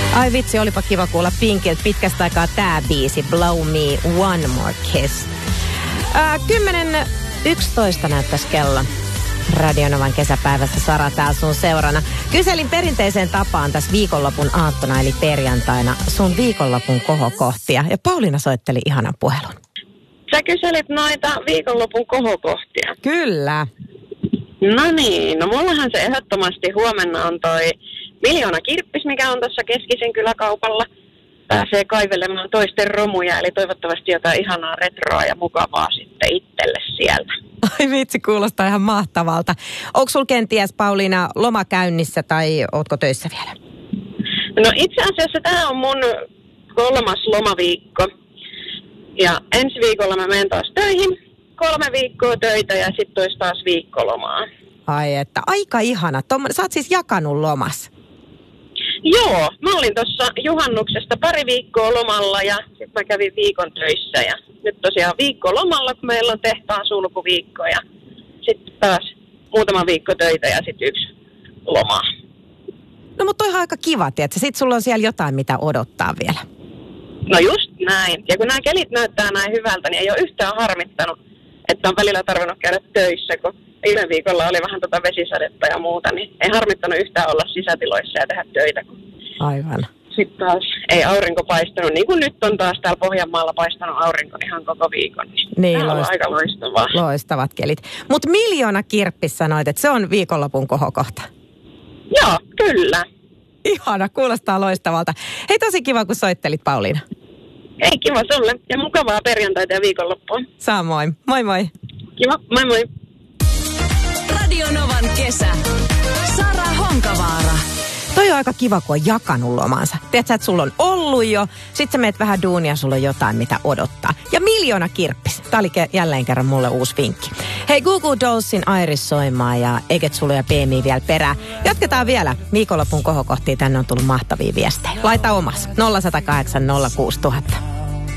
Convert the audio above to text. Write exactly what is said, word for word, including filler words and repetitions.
Ai vitsi, olipa kiva kuulla Pinkiltä pitkästä aikaa tää biisi, Blow Me One More Kiss. Äh, kymmenen yksitoista näyttäisi kello. Radionovan kesäpäivässä Sara täällä sun seurana. Kyselin perinteiseen tapaan tässä viikonlopun aattona eli perjantaina sun viikonlopun kohokohtia. Ja Pauliina soitteli ihanan puhelun. Sä kyselit noita viikonlopun kohokohtia. Kyllä. No niin, no mullahan se ehdottomasti huomenna on toi Miljoona Kirppis, mikä on tuossa Keskisen kyläkaupalla. Pääsee kaivelemaan toisten romuja, eli toivottavasti jotain ihanaa retroa ja mukavaa sitten itselle sieltä. Ai vitsi, kuulostaa ihan mahtavalta. Onko sulla kenties, Pauliina, loma käynnissä tai ootko töissä vielä? No itse asiassa tämä on mun kolmas lomaviikko. Ja ensi viikolla mä menen taas töihin. Kolme viikkoa töitä ja sitten olisi taas viikkolomaa. Ai että, aika ihana. Tom, sä oot siis jakanut lomas. Joo, mä olin tuossa juhannuksesta pari viikkoa lomalla ja sitten mä kävin viikon töissä. Ja nyt tosiaan viikko lomalla, kun meillä on tehtaan sulkuviikko ja sitten taas muutama viikko töitä ja sitten yksi loma. No mutta toihan aika kiva, tietsä. Sitten sulla on siellä jotain, mitä odottaa vielä. No just näin. Ja kun nämä kelit näyttää näin hyvältä, niin ei ole yhtään harmittanut, että on välillä tarvinnut käydä töissä, kun viime viikolla oli vähän tota vesisadetta ja muuta, niin ei harmittanut yhtään olla sisätiloissa ja tehdä töitä. Aivan. Sitten taas ei aurinko paistanut, niin kuin nyt on taas täällä Pohjanmaalla paistanut aurinko ihan koko viikon. Niin, tämä on loist- aika loistavaa. Loistavat kelit. Mutta Miljoona Kirppis sanoit, että se on viikonlopun kohokohta. Joo, kyllä. Ihana, kuulostaa loistavalta. Hei, tosi kiva, kun soittelit, Pauliina. Ei, kiva sulle ja mukavaa perjantaita ja viikonloppua. Samoin. Moi moi. Kiva, moi moi. Radionovan kesä. Sara Honkavaara. Toi on aika kiva, kun on jakanut lomansa. Tiedätkö, että sulla on ollut jo, sit sä meet vähän duunia, sulla on jotain, mitä odottaa. Ja Miljoona Kirppis. Tää oli ke- jälleen kerran mulle uusi vinkki. Hei, Google Dollsin Iris soimaan ja Eget Sulu ja P M I vielä perään. Jatketaan vielä viikonlopun kohokohtiin. Tänne on tullut mahtavia viestejä. Laita omas. nolla yksi nolla kahdeksan nolla kuusi nolla nolla nolla.